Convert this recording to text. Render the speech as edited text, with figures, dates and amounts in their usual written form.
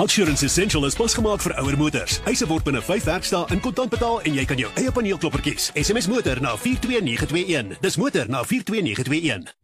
OUTsurance Essential is pas gemaak vir ouer motors. Eise word binne 5 werkdae in kontant betaal en jy kan jou eie paneelklopper kies. SMS motor na 42921. Dis motor na 42921.